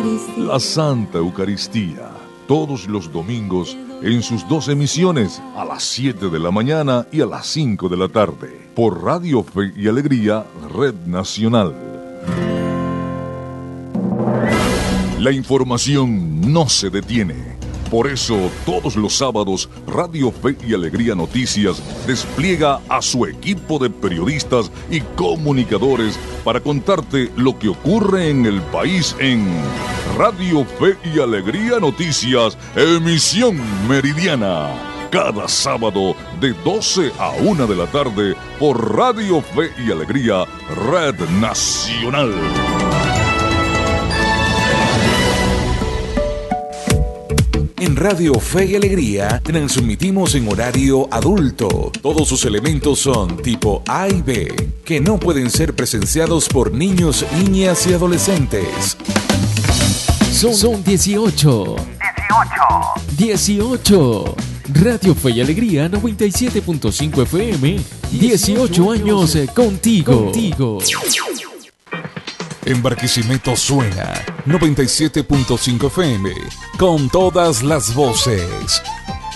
La Santa Eucaristía, todos los domingos en sus 2 emisiones, a las 7 de la mañana y a las 5 de la tarde, por Radio Fe y Alegría, Red Nacional. La información no se detiene. Por eso, todos los sábados, Radio Fe y Alegría Noticias despliega a su equipo de periodistas y comunicadores para contarte lo que ocurre en el país en Radio Fe y Alegría Noticias, emisión meridiana. Cada sábado de 12 a 1 de la tarde por Radio Fe y Alegría, Red Nacional. En Radio Fe y Alegría transmitimos en horario adulto. Todos sus elementos son tipo A y B, que no pueden ser presenciados por niños, niñas y adolescentes. Son 18. 18. Radio Fe y Alegría 97.5 FM. 18 años contigo. En Barquisimeto suena 97.5 FM, con todas las voces.